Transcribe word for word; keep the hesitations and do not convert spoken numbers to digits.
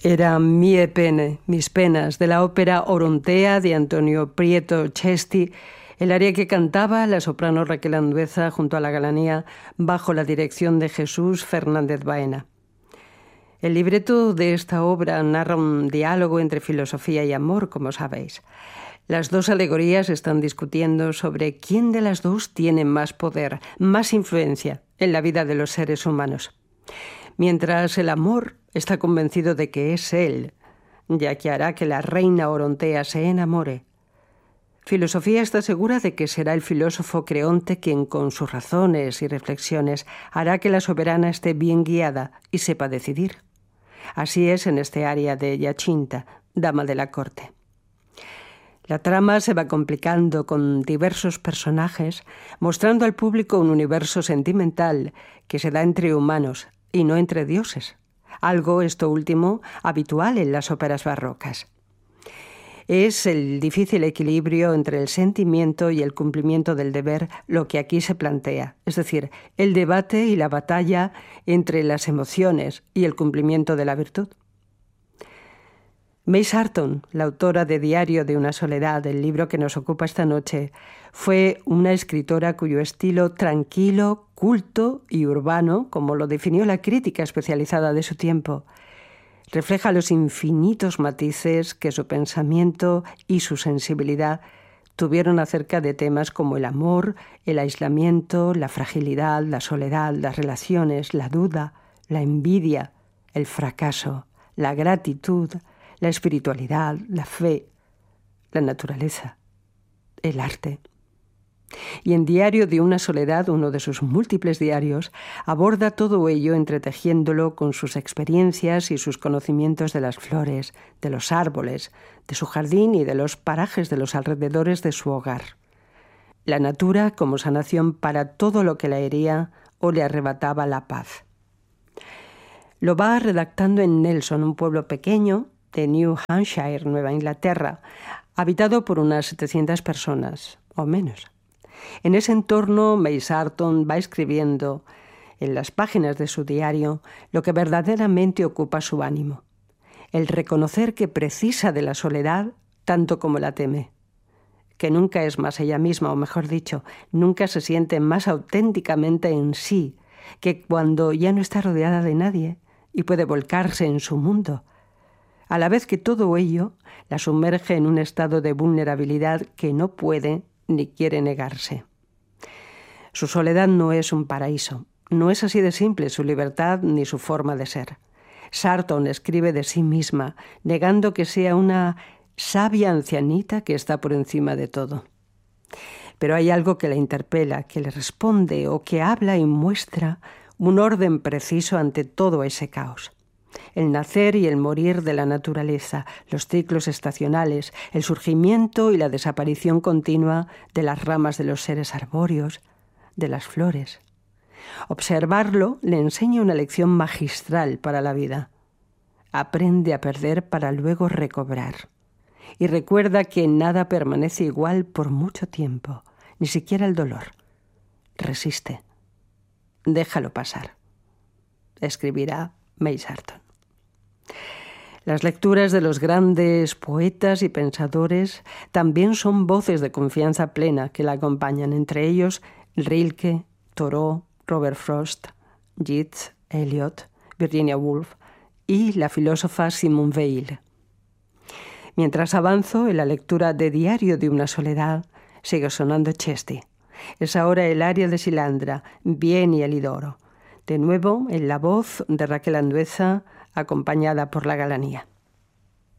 Era Mie pene, mis penas, de la ópera Orontea de Antonio Prieto Chesti, el aria que cantaba la soprano Raquel Andueza junto a la Galanía bajo la dirección de Jesús Fernández Baena. El libreto de esta obra narra un diálogo entre filosofía y amor, como sabéis. Las dos alegorías están discutiendo sobre quién de las dos tiene más poder, más influencia en la vida de los seres humanos. Mientras el amor está convencido de que es él, ya que hará que la reina Orontea se enamore. Filosofía está segura de que será el filósofo Creonte quien con sus razones y reflexiones hará que la soberana esté bien guiada y sepa decidir. Así es en este aria de Giacinta, dama de la corte. La trama se va complicando con diversos personajes, mostrando al público un universo sentimental que se da entre humanos y no entre dioses, algo, esto último, habitual en las óperas barrocas. Es el difícil equilibrio entre el sentimiento y el cumplimiento del deber lo que aquí se plantea, es decir, el debate y la batalla entre las emociones y el cumplimiento de la virtud. May Sarton, la autora de Diario de una soledad, el libro que nos ocupa esta noche, fue una escritora cuyo estilo tranquilo, culto y urbano, como lo definió la crítica especializada de su tiempo, refleja los infinitos matices que su pensamiento y su sensibilidad tuvieron acerca de temas como el amor, el aislamiento, la fragilidad, la soledad, las relaciones, la duda, la envidia, el fracaso, la gratitud, la espiritualidad, la fe, la naturaleza, el arte. Y en Diario de una soledad, uno de sus múltiples diarios, aborda todo ello entretejiéndolo con sus experiencias y sus conocimientos de las flores, de los árboles, de su jardín y de los parajes de los alrededores de su hogar. La natura como sanación para todo lo que la hería o le arrebataba la paz. Lo va redactando en Nelson, un pueblo pequeño de New Hampshire, Nueva Inglaterra, habitado por unas setecientas personas, o menos. En ese entorno, May Sarton va escribiendo en las páginas de su diario lo que verdaderamente ocupa su ánimo, el reconocer que precisa de la soledad tanto como la teme, que nunca es más ella misma, o mejor dicho, nunca se siente más auténticamente en sí que cuando ya no está rodeada de nadie y puede volcarse en su mundo, a la vez que todo ello la sumerge en un estado de vulnerabilidad que no puede ni quiere negarse. Su soledad no es un paraíso, no es así de simple su libertad ni su forma de ser. Sarton escribe de sí misma, negando que sea una sabia ancianita que está por encima de todo. Pero hay algo que la interpela, que le responde o que habla y muestra un orden preciso ante todo ese caos. El nacer y el morir de la naturaleza, los ciclos estacionales, el surgimiento y la desaparición continua de las ramas de los seres arbóreos, de las flores. Observarlo le enseña una lección magistral para la vida. Aprende a perder para luego recobrar. Y recuerda que nada permanece igual por mucho tiempo, ni siquiera el dolor. Resiste. Déjalo pasar. Escribirá May Sarton. Las lecturas de los grandes poetas y pensadores también son voces de confianza plena que la acompañan, entre ellos Rilke, Thoreau, Robert Frost, Yeats, Eliot, Virginia Woolf y la filósofa Simone Weil. Mientras avanzo en la lectura de Diario de una soledad, sigue sonando Chesti. Es ahora el aria de Silandra, Bien y Elidoro. De nuevo en la voz de Raquel Andueza, acompañada por la Galanía.